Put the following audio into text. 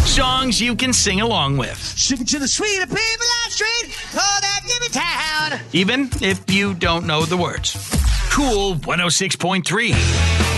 Songs you can sing along with. Ship it to the sweet people on street. Oh, that give me town. Even if you don't know the words. Cool 106.3.